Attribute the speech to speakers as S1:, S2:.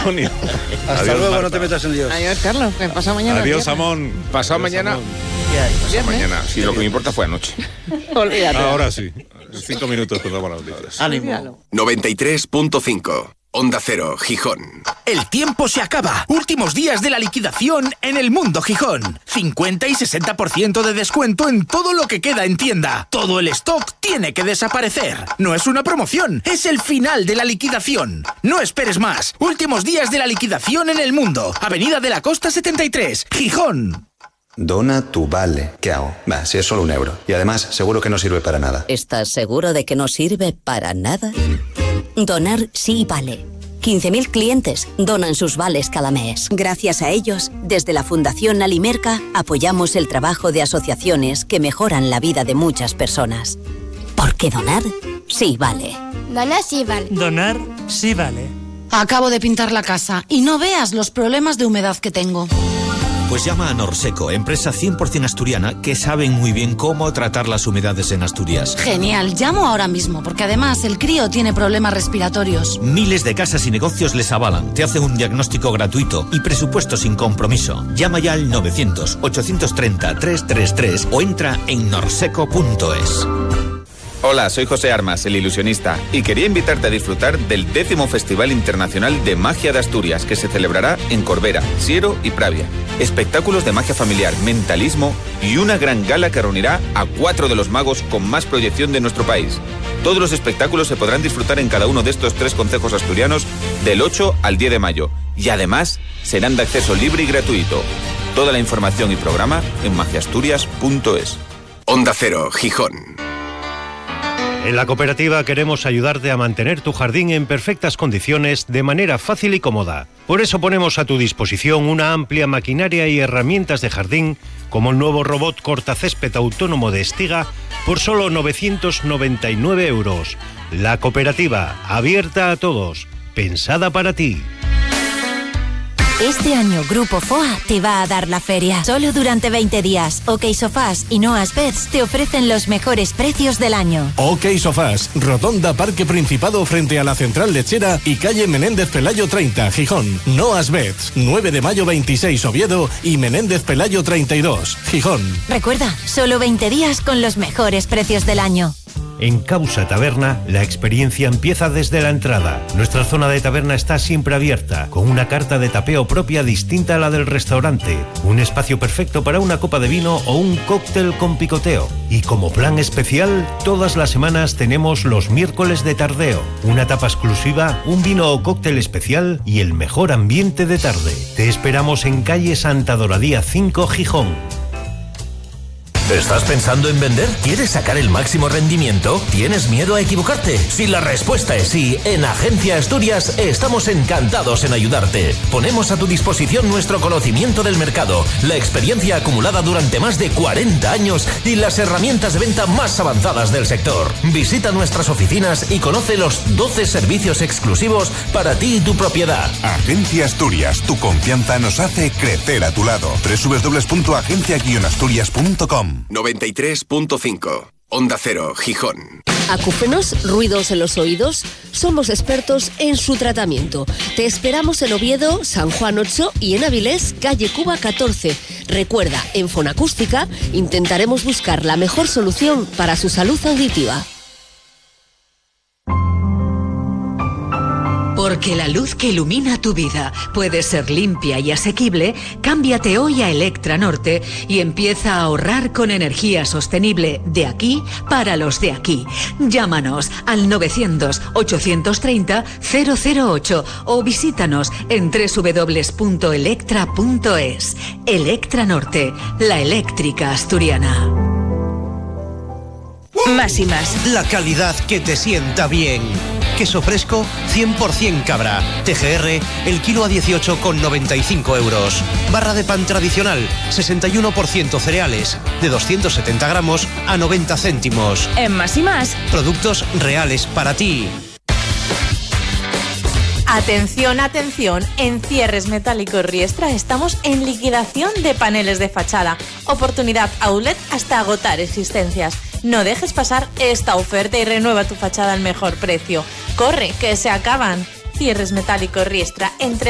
S1: Antonio.
S2: Hasta
S1: Adiós,
S2: luego,
S1: Marta.
S2: no te metas en líos.
S3: Adiós, Carlos, que pasa mañana.
S1: Adiós, Amón.
S4: Pasado
S1: Adiós,
S4: mañana.
S1: Amón.
S4: Pasado mañana. Sí, lo que me importa fue anoche.
S3: Olvídate.
S1: Ahora sí. 5 minutos contamos las noticias.
S3: Ánimo.
S5: 93.5 Onda Cero, Gijón.
S6: El tiempo se acaba. Últimos días de la liquidación en el Mundo Gijón. 50 y 60% de descuento en todo lo que queda en tienda. Todo el stock tiene que desaparecer. No es una promoción, es el final de la liquidación. No esperes más. Últimos días de la liquidación en el Mundo. Avenida de la Costa 73, Gijón.
S7: Dona tu vale. ¿Qué hago? Va, si es solo €1. Y además, seguro que no sirve para nada.
S8: ¿Estás seguro de que no sirve para nada? Donar sí vale. 15.000 clientes donan sus vales cada mes. Gracias a ellos, desde la Fundación Alimerca apoyamos el trabajo de asociaciones que mejoran la vida de muchas personas. Porque donar sí vale.
S9: Donar sí vale.
S10: Donar sí vale.
S11: Acabo de pintar la casa y no veas los problemas de humedad que tengo.
S12: Pues llama a Norseco, empresa 100% asturiana que saben muy bien cómo tratar las humedades en Asturias.
S11: Genial, llamo ahora mismo porque además el crío tiene problemas respiratorios.
S12: Miles de casas y negocios les avalan, te hacen un diagnóstico gratuito y presupuesto sin compromiso. Llama ya al 900-830-333 o entra en norseco.es.
S4: Hola, soy José Armas, el ilusionista, y quería invitarte a disfrutar del 10º Festival Internacional de Magia de Asturias, que se celebrará en Corbera, Siero y Pravia. Espectáculos de magia familiar, mentalismo y una gran gala que reunirá a 4 de los magos con más proyección de nuestro país. Todos los espectáculos se podrán disfrutar en cada uno de estos 3 concejos asturianos del 8 al 10 de mayo, y además serán de acceso libre y gratuito. Toda la información y programa en magiasturias.es.
S5: Onda Cero, Gijón.
S13: En la cooperativa queremos ayudarte a mantener tu jardín en perfectas condiciones de manera fácil y cómoda. Por eso ponemos a tu disposición una amplia maquinaria y herramientas de jardín, como el nuevo robot cortacésped autónomo de Estiga, por solo 999 €. La cooperativa, abierta a todos, pensada para ti.
S14: Este año Grupo FOA te va a dar la feria. Solo durante 20 días. OK Sofás y Noas Beds te ofrecen los mejores precios del año.
S15: OK Sofás, Rotonda Parque Principado frente a la Central Lechera y calle Menéndez Pelayo 30, Gijón. Noas Beds, 9 de mayo 26, Oviedo y Menéndez Pelayo 32, Gijón.
S14: Recuerda, solo 20 días con los mejores precios del año.
S13: En Causa Taberna, la experiencia empieza desde la entrada. Nuestra zona de taberna está siempre abierta, con una carta de tapeo propia distinta a la del restaurante, un espacio perfecto para una copa de vino o un cóctel con picoteo. Y como plan especial, todas las semanas tenemos los miércoles de tardeo, una tapa exclusiva, un vino o cóctel especial y el mejor ambiente de tarde. Te esperamos en calle Santa Doradía 5, Gijón.
S16: ¿Estás pensando en vender? ¿Quieres sacar el máximo rendimiento? ¿Tienes miedo a equivocarte? Si la respuesta es sí, en Agencia Asturias estamos encantados en ayudarte. Ponemos a tu disposición nuestro conocimiento del mercado, la experiencia acumulada durante más de 40 años y las herramientas de venta más avanzadas del sector. Visita nuestras oficinas y conoce los 12 servicios exclusivos para ti y tu propiedad.
S17: Agencia Asturias, tu confianza nos hace crecer a tu lado. www.agencia-asturias.com.
S5: 93.5 Onda Cero, Gijón.
S18: Acúfenos, ruidos en los oídos. Somos expertos en su tratamiento. Te esperamos en Oviedo, San Juan 8 y en Avilés, calle Cuba 14. Recuerda, en Fonacústica intentaremos buscar la mejor solución para su salud auditiva.
S19: Porque la luz que ilumina tu vida puede ser limpia y asequible, cámbiate hoy a Electra Norte y empieza a ahorrar con energía sostenible de aquí para los de aquí. Llámanos al 900-830-008 o visítanos en www.electra.es. Electra Norte, la eléctrica asturiana.
S20: Más y más. La calidad que te sienta bien. Queso fresco 100% cabra. TGR, el kilo a 18,95 €. Barra de pan tradicional 61% cereales, de 270 gramos a 90 céntimos.
S11: En Más y Más.
S20: Productos reales para ti.
S3: Atención, atención, en Cierres Metálicos Riestra estamos en liquidación de paneles de fachada. Oportunidad outlet hasta agotar existencias. No dejes pasar esta oferta y renueva tu fachada al mejor precio. Corre, que se acaban. Cierres Metálicos Riestra, entre